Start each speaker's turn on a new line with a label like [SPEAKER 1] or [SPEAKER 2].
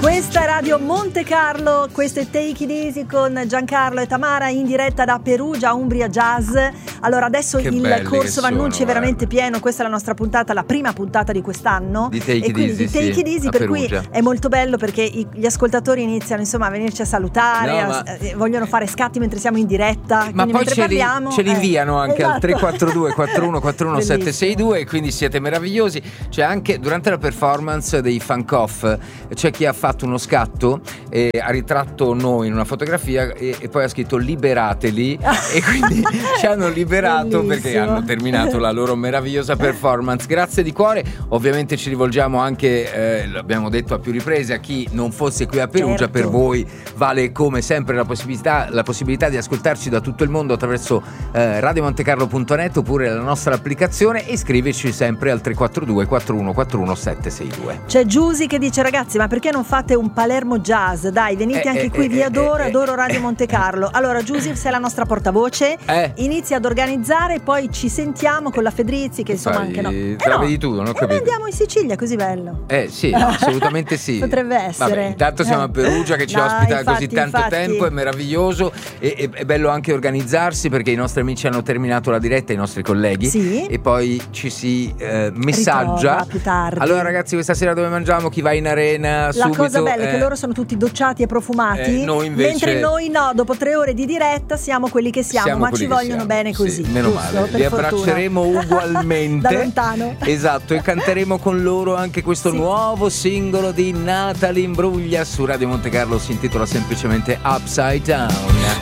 [SPEAKER 1] Questa è Radio Monte Carlo, questo è Take It Easy con Giancarlo e Tamara in diretta da Perugia, Umbria Jazz. Allora adesso il corso Vannucci è veramente pieno, questa è la nostra puntata, la prima puntata di quest'anno
[SPEAKER 2] di Take It Easy,
[SPEAKER 1] di Take It Easy, per cui è molto bello perché gli ascoltatori iniziano insomma a venirci a salutare, vogliono fare scatti mentre siamo in diretta,
[SPEAKER 2] ma poi ce li inviano anche al 342 41 41 762 e quindi siete meravigliosi. C'è anche durante la performance dei Funk Off c'è chi ha fatto uno scatto e ha ritratto noi in una fotografia e poi ha scritto liberateli e quindi ci hanno liberato. Bellissimo. Perché hanno terminato la loro meravigliosa performance. Grazie di cuore. Ovviamente ci rivolgiamo anche, l'abbiamo detto a più riprese, a chi non fosse qui a Perugia. Certo. Per voi vale come sempre la possibilità di ascoltarci da tutto il mondo attraverso radiomontecarlo.net oppure la nostra applicazione, e scriverci sempre al 342 41 41 762.
[SPEAKER 1] C'è Giusy che dice: ragazzi, ma perché non fate un Palermo Jazz? Dai, venite anche qui, vi adoro Radio Monte Carlo. Allora Giusy, sei la nostra portavoce, inizia ad organizzare, poi ci sentiamo con la Fedrizzi che insomma anche
[SPEAKER 2] te la vedi tu, non ho capito.
[SPEAKER 1] Andiamo in Sicilia, così bello.
[SPEAKER 2] Sì, assolutamente sì.
[SPEAKER 1] Potrebbe essere.
[SPEAKER 2] Vabbè, intanto siamo a Perugia che ci ospita così tanto tempo, è meraviglioso, è bello anche organizzarsi perché i nostri amici hanno terminato la diretta, i nostri colleghi, sì. E poi ci si messaggia
[SPEAKER 1] più tardi.
[SPEAKER 2] Allora ragazzi, questa sera dove mangiamo? Chi va in arena?
[SPEAKER 1] La cosa bella è che loro sono tutti docciati e profumati,
[SPEAKER 2] noi invece...
[SPEAKER 1] mentre noi no, dopo 3 ore di diretta siamo quelli che siamo ma ci vogliono bene così.
[SPEAKER 2] Sì, meno male, li abbracceremo ugualmente
[SPEAKER 1] da lontano.
[SPEAKER 2] Esatto, e canteremo con loro anche questo nuovo singolo di Natalie Imbruglia su Radio Monte Carlo, si intitola semplicemente Upside Down.